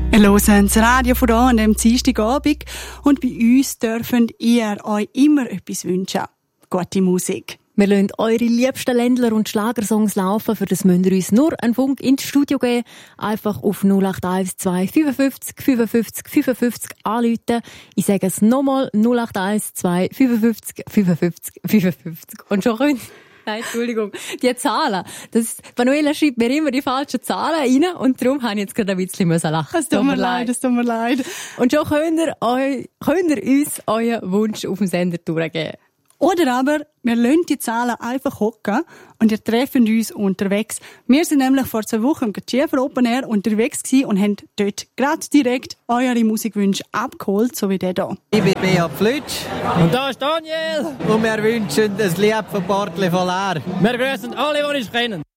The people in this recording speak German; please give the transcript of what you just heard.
Wir hören das Radio von hier an diesem Dienstagabend und bei uns dürfen ihr euch immer etwas wünschen. Gute Musik. Wir lassen eure liebsten Ländler- und Schlagersongs laufen, für das müsst ihr uns nur einen Funk ins Studio geben. Einfach auf 0812 55 55 55 anrufen. Ich sage es nochmal, 0812 55 55 55. Und schon könnt Nein, Entschuldigung. Die Zahlen. Manuela schreibt mir immer die falschen Zahlen rein und darum habe ich jetzt gerade ein bisschen lachen. Es tut mir leid. Und schon könnt ihr uns euren Wunsch auf dem Sender durchgeben. Oder aber, wir lassen die Zahlen einfach hocken und ihr treffen uns unterwegs. Wir sind nämlich vor 2 Wochen im Schiefer Open Air unterwegs gewesen und haben dort gerade direkt eure Musikwünsche abgeholt, so wie der hier. Ich bin Beat Flütsch. Und da ist Daniel. Und wir wünschen ein Lied von Bartli von Leer. Wir grüßen alle, die uns kennen.